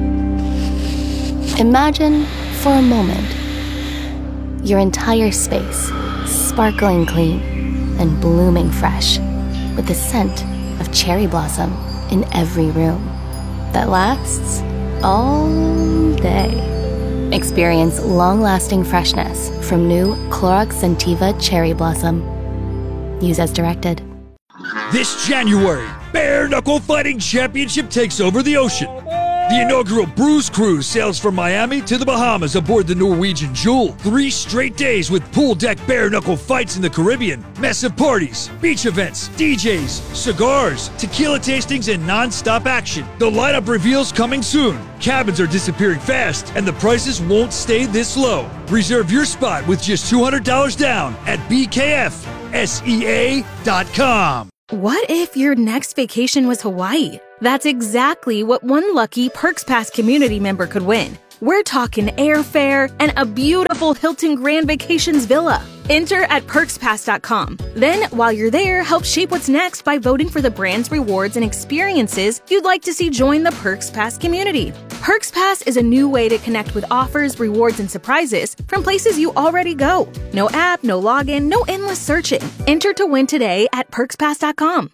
Imagine for a moment your entire space sparkling clean and blooming fresh, with the scent of cherry blossom in every room that lasts all day. Experience long-lasting freshness from new Clorox Scentiva Cherry Blossom. Use as directed. This January, Bare Knuckle Fighting Championship takes over the ocean. The inaugural Bruce Cruise sails from Miami to the Bahamas aboard the Norwegian Jewel. Three straight days with pool deck bare knuckle fights in the Caribbean, massive parties, beach events, D Js, cigars, tequila tastings, and non-stop action. The lineup reveals coming soon. Cabins are disappearing fast, and the prices won't stay this low. Reserve your spot with just two hundred dollars down at B K F S E A dot com. What if your next vacation was Hawaii? That's exactly what one lucky Perks Pass community member could win. We're talking airfare and a beautiful Hilton Grand Vacations villa. Enter at perks pass dot com. Then, while you're there, help shape what's next by voting for the brand's rewards and experiences you'd like to see join the Perks Pass community. Perks Pass is a new way to connect with offers, rewards, and surprises from places you already go. No app, no login, no endless searching. Enter to win today at perks pass dot com.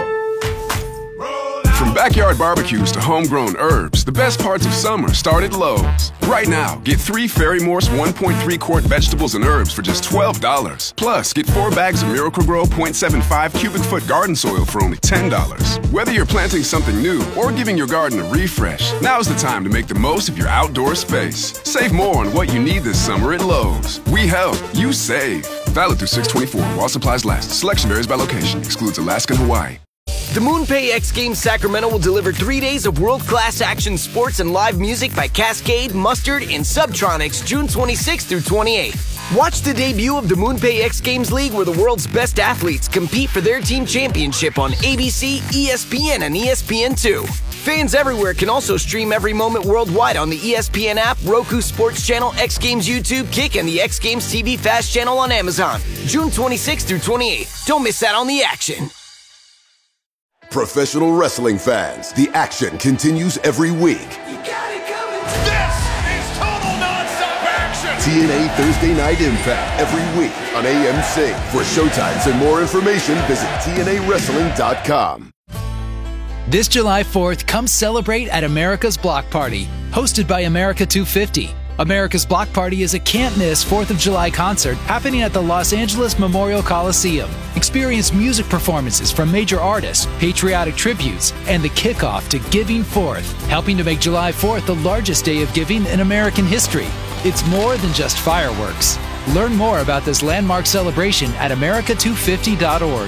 From backyard barbecues to homegrown herbs, the best parts of summer start at Lowe's. Right now, get three Fairy Morse one point three quart vegetables and herbs for just twelve dollars. Plus, get four bags of Miracle-Gro point seven five cubic foot garden soil for only ten dollars. Whether you're planting something new or giving your garden a refresh, now's the time to make the most of your outdoor space. Save more on what you need this summer at Lowe's. We help, you save. Valid through six twenty-four while supplies last. Selection varies by location. Excludes Alaska and Hawaii. The MoonPay X Games Sacramento will deliver three days of world-class action sports and live music by Cascade, Mustard, and Subtronics June twenty-sixth through twenty-eighth. Watch the debut of the MoonPay X Games League, where the world's best athletes compete for their team championship on A B C, E S P N, and E S P N two. Fans everywhere can also stream every moment worldwide on the E S P N app, Roku Sports Channel, X Games YouTube, Kick, and the X Games T V Fast channel on Amazon. June twenty-sixth through twenty-eighth. Don't miss out on the action. Professional wrestling fans, the action continues every week. You got it coming. This is total nonstop action. T N A Thursday Night Impact every week on A M C. For showtimes and more information, visit T N A wrestling dot com. This July fourth, come celebrate at America's Block Party, hosted by America two fifty. America's Block Party is a can't-miss fourth of July concert happening at the Los Angeles Memorial Coliseum. Experience music performances from major artists, patriotic tributes, and the kickoff to Giving Fourth, helping to make July fourth the largest day of giving in American history. It's more than just fireworks. Learn more about this landmark celebration at america two fifty dot org.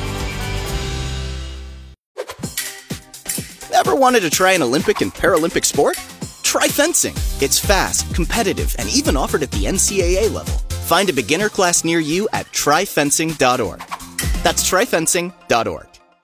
Ever wanted to try an Olympic and Paralympic sport? Try fencing. It's fast, competitive, and even offered at the N C A A level. Find a beginner class near you at try fencing dot org. That's try fencing dot org.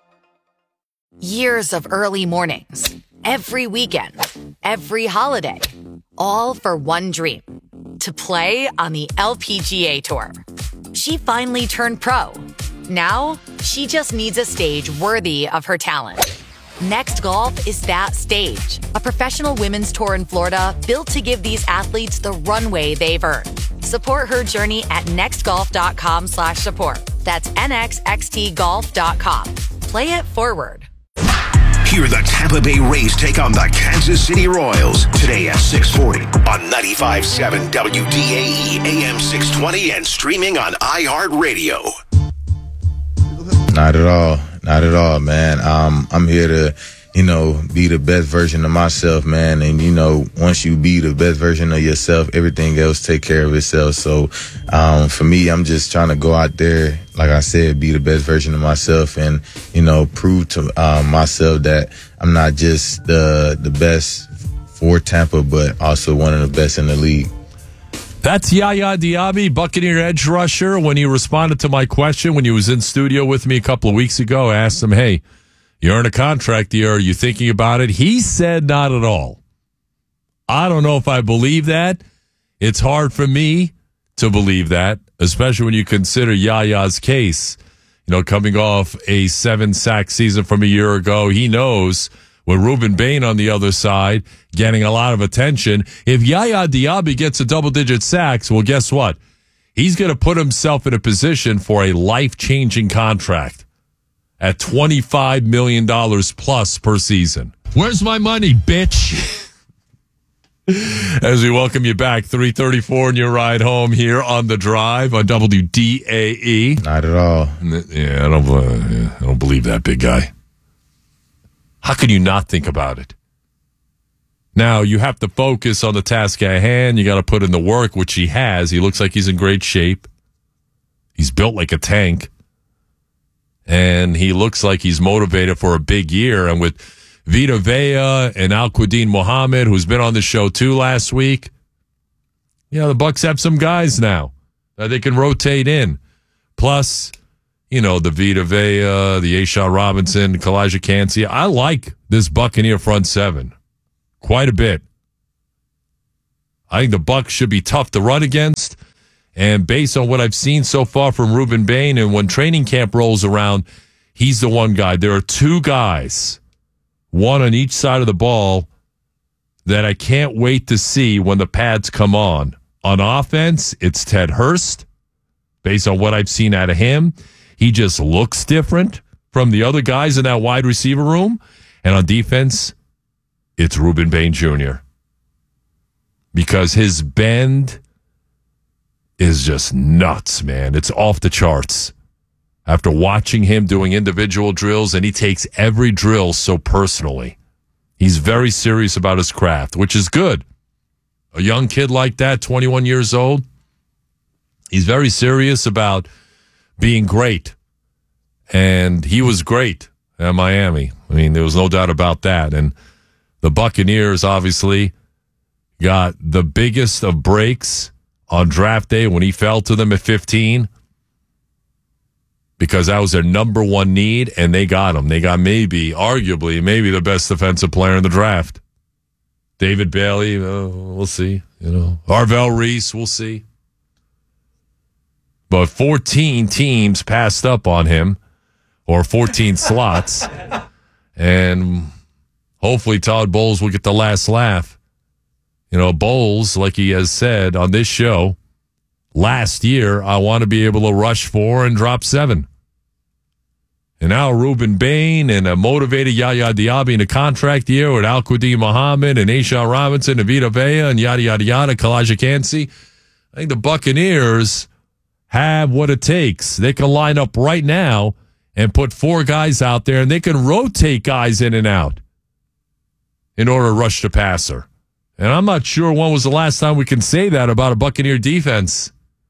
Years of early mornings, every weekend, every holiday, all for one dream, to play on the L P G A Tour. She finally turned pro. Now, she just needs a stage worthy of her talent. Next Golf is that stage, a professional women's tour in Florida built to give these athletes the runway they've earned. Support her journey at nextgolf.com slash support. That's N X X T golf dot com. Play it forward. Hear the Tampa Bay Rays take on the Kansas City Royals today at six forty on ninety-five point seven W D A E A M six twenty and streaming on iHeartRadio. Not at all. Not at all, man. Um, I'm here to, you know, be the best version of myself, man. And, you know, once you be the best version of yourself, everything else take care of itself. So, um, for me, I'm just trying to go out there, like I said, be the best version of myself and, you know, prove to um, myself that I'm not just the, the best for Tampa, but also one of the best in the league. That's Yaya Diaby, Buccaneer edge rusher. When he responded to my question when he was in studio with me a couple of weeks ago, I asked him, hey, you earn a contract here. Are you thinking about it? He said not at all. I don't know if I believe that. It's hard for me to believe that, especially when you consider Yaya's case. You know, coming off a seven-sack season from a year ago, he knows with Ruben Bain on the other side getting a lot of attention. If Yaya Diaby gets a double-digit sacks, well, guess what? He's going to put himself in a position for a life-changing contract at twenty-five million dollars plus per season. Where's my money, bitch? As we welcome you back, three thirty-four in your ride home here on The Drive on W D A E. Not at all. Yeah, I don't, uh, I don't believe that, big guy. How can you not think about it? Now, you have to focus on the task at hand. You got to put in the work, which he has. He looks like he's in great shape. He's built like a tank. And he looks like he's motivated for a big year. And with Vita Vea and Al-Quadin Muhammad, who's been on the show too last week, you know, the Bucs have some guys now that they can rotate in. Plus, you know, the Vita Vea, the Ashawn Robinson, Kalijah Kancey. I like this Buccaneer front seven quite a bit. I think the Bucs should be tough to run against. And based on what I've seen so far from Ruben Bain, and when training camp rolls around, he's the one guy. There are two guys, one on each side of the ball, that I can't wait to see when the pads come on. On offense, it's Ted Hurst. Based on what I've seen out of him, he just looks different from the other guys in that wide receiver room. And on defense, it's Ruben Bain Junior Because his bend is just nuts, man. It's off the charts. After watching him doing individual drills, and he takes every drill so personally. He's very serious about his craft, which is good. A young kid like that, twenty-one years old, he's very serious about being great. And he was great at Miami. I mean, there was no doubt about that. And the Buccaneers obviously got the biggest of breaks on draft day when he fell to them at fifteen, because that was their number one need, and they got him. They got maybe, arguably, maybe the best defensive player in the draft. David Bailey, uh, we'll see. You know, Arvell Reese, we'll see. But fourteen teams passed up on him, or fourteen slots, and hopefully Todd Bowles will get the last laugh. You know, Bowles, like he has said on this show, last year, I want to be able to rush four and drop seven. And now Ruben Bain and a motivated Yaya Diaby in a contract year with Al-Quadin Muhammad and Ashawn Robinson and Vita Vea and yada, yada, yada, Kalijah Kancey. I think the Buccaneers have what it takes. They can line up right now and put four guys out there, and they can rotate guys in and out in order to rush the passer. And I'm not sure when was the last time we can say that about a Buccaneer defense.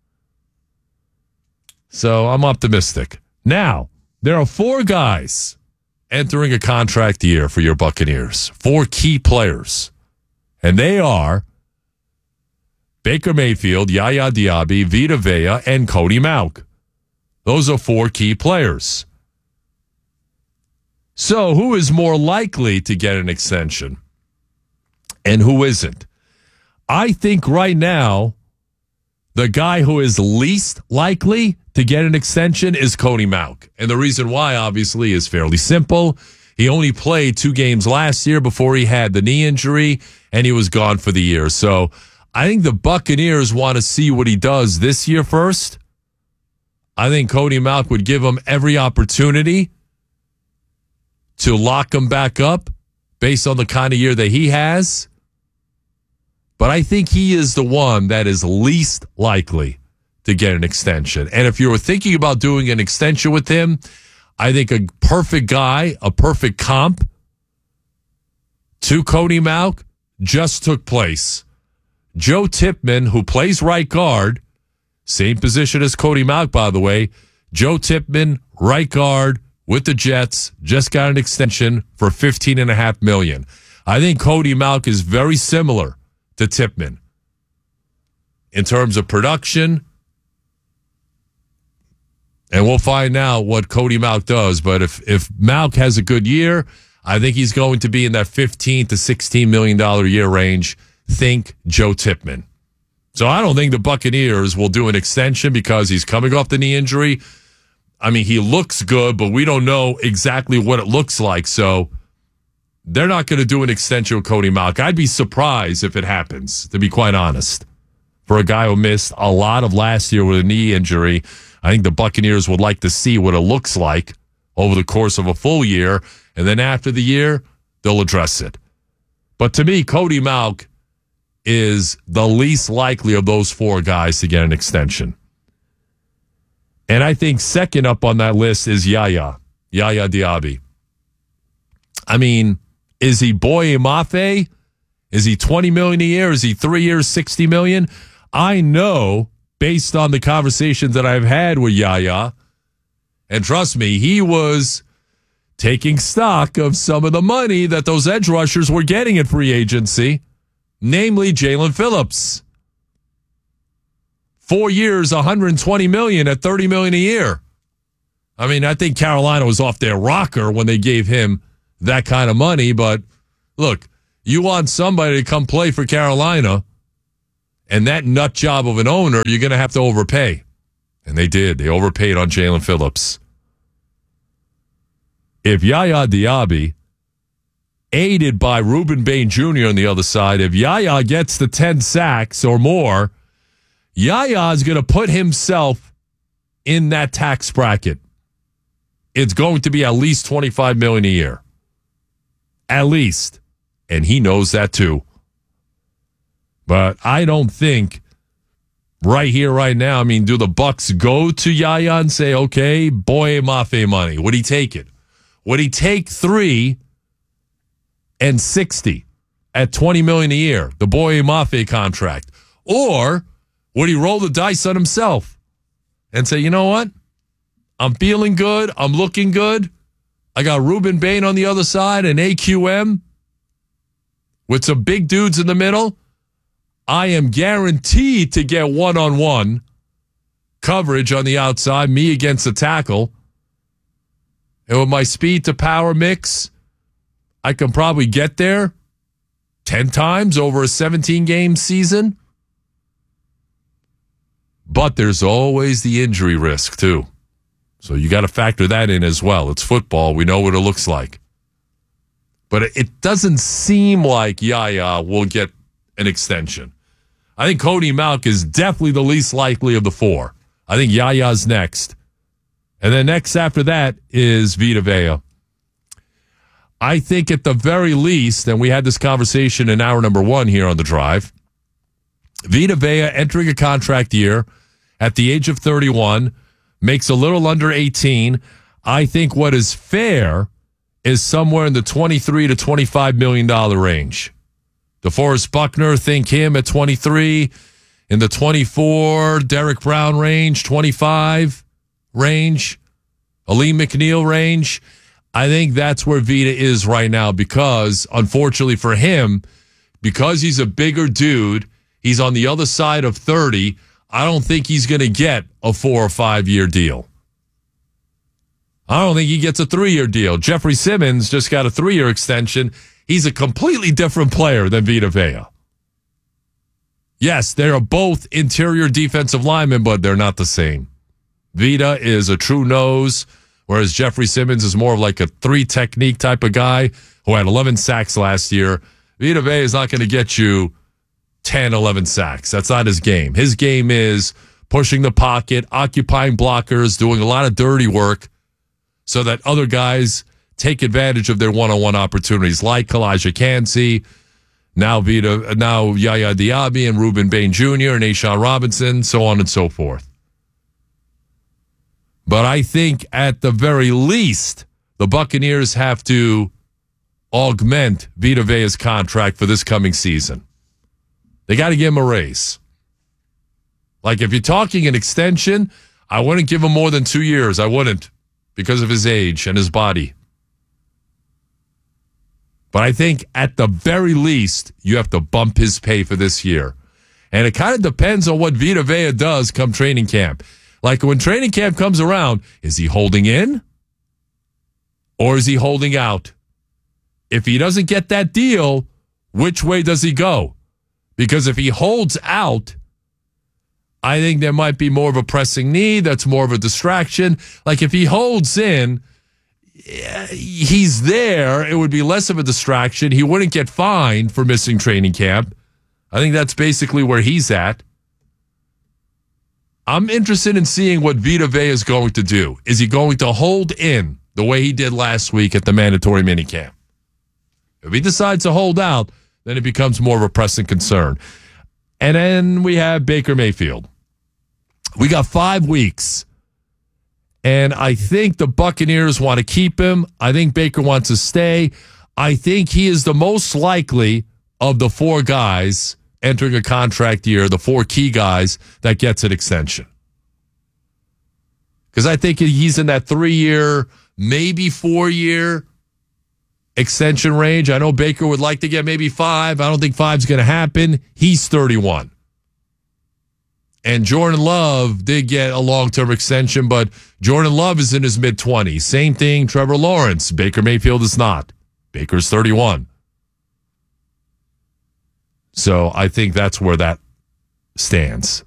So I'm optimistic. Now, there are four guys entering a contract year for your Buccaneers. Four key players. And they are Baker Mayfield, Yaya Diaby, Vita Vea, and Cody Mauch. Those are four key players. So who is more likely to get an extension? And who isn't? I think right now, the guy who is least likely to get an extension is Cody Mauch. And the reason why, obviously, is fairly simple. He only played two games last year before he had the knee injury, and he was gone for the year. So I think the Buccaneers want to see what he does this year first. I think Cody Mauch would give him every opportunity to lock him back up based on the kind of year that he has. But I think he is the one that is least likely to get an extension. And if you were thinking about doing an extension with him, I think a perfect guy, a perfect comp to Cody Mauch just took place. Joe Tipman, who plays right guard, same position as Cody Mauch, by the way. Joe Tipman, right guard with the Jets, just got an extension for fifteen and a half million dollars. I think Cody Mauch is very similar to Tipman in terms of production. And we'll find out what Cody Mauch does. But if, if Mauch has a good year, I think he's going to be in that fifteen to sixteen million dollars a year range. Think Joe Tipman. So I don't think the Buccaneers will do an extension because he's coming off the knee injury. I mean, he looks good, but we don't know exactly what it looks like. So they're not going to do an extension with Cody Mauch. I'd be surprised if it happens, to be quite honest. For a guy who missed a lot of last year with a knee injury, I think the Buccaneers would like to see what it looks like over the course of a full year. And then after the year, they'll address it. But to me, Cody Mauch is the least likely of those four guys to get an extension. And I think second up on that list is Yaya, Yaya Diaby. I mean, is he Boye Mafe? Is he twenty million dollars a year? Is he three years, sixty million dollars? I know, based on the conversations that I've had with Yaya, and trust me, he was taking stock of some of the money that those edge rushers were getting at free agency, namely Jalen Phillips. Four years, one hundred twenty million dollars at thirty million dollars a year. I mean, I think Carolina was off their rocker when they gave him that kind of money. But look, you want somebody to come play for Carolina, and that nut job of an owner, you're going to have to overpay. And they did. They overpaid on Jalen Phillips. If Yaya Diaby, aided by Ruben Bain Junior on the other side, if Yaya gets the ten sacks or more, Yaya is going to put himself in that tax bracket. It's going to be at least twenty-five million dollars a year. At least. And he knows that too. But I don't think right here, right now, I mean, do the Bucks go to Yaya and say, okay, Boye Mafe money? Would he take it? Would he take three and sixty at twenty million dollars a year, the Boye Mafe contract? Or would he roll the dice on himself and say, you know what? I'm feeling good. I'm looking good. I got Ruben Bain on the other side and A Q M with some big dudes in the middle. I am guaranteed to get one-on-one coverage on the outside, me against the tackle. And with my speed to power mix, I can probably get there ten times over a seventeen-game season. But there's always the injury risk, too. So you got to factor that in as well. It's football. We know what it looks like. But it doesn't seem like Yaya will get an extension. I think Cody Mauch is definitely the least likely of the four. I think Yaya's next. And then next after that is Vita Vea. I think at the very least, and we had this conversation in hour number one here on The Drive, Vita Vea entering a contract year at the age of thirty-one, makes a little under eighteen. I think what is fair is somewhere in the twenty-three to twenty-five million dollars range. DeForest Buckner, think him at twenty-three. In the twenty-four, Derek Brown range, twenty-five range, Aleem McNeil range. I think that's where Vita is right now because, unfortunately for him, because he's a bigger dude, he's on the other side of thirty, I don't think he's going to get a four or five year deal. I don't think he gets a three-year deal. Jeffrey Simmons just got a three-year extension. He's a completely different player than Vita Vea. Yes, they are both interior defensive linemen, but they're not the same. Vita is a true nose, whereas Jeffrey Simmons is more of like a three-technique type of guy who had eleven sacks last year. Vita Vea is not going to get you ten, eleven sacks. That's not his game. His game is pushing the pocket, occupying blockers, doing a lot of dirty work, so that other guys take advantage of their one-on-one opportunities, like Kalijah Kancey, now Vita, now Yaya Diaby and Ruben Bain Junior and Ashawn Robinson, so on and so forth. But I think at the very least, the Buccaneers have to augment Vita Vea's contract for this coming season. They got to give him a raise. Like if you're talking an extension, I wouldn't give him more than two years. I wouldn't. Because of his age and his body. But I think at the very least, you have to bump his pay for this year. And it kind of depends on what Vita Vea does come training camp. Like when training camp comes around, is he holding in? Or is he holding out? If he doesn't get that deal, which way does he go? Because if he holds out, I think there might be more of a pressing need. That's more of a distraction. Like if he holds in, he's there. It would be less of a distraction. He wouldn't get fined for missing training camp. I think that's basically where he's at. I'm interested in seeing what Vita Vea is going to do. Is he going to hold in the way he did last week at the mandatory minicamp? If he decides to hold out, then it becomes more of a pressing concern. And then we have Baker Mayfield. We got five weeks. And I think the Buccaneers want to keep him. I think Baker wants to stay. I think he is the most likely of the four guys entering a contract year, the four key guys that gets an extension. Because I think he's in that three-year, maybe four-year extension range. I know Baker would like to get maybe five. I don't think five's going to happen. He's thirty-one. And Jordan Love did get a long-term extension, but Jordan Love is in his mid-twenties. Same thing, Trevor Lawrence. Baker Mayfield is not. Baker's thirty-one. So I think that's where that stands.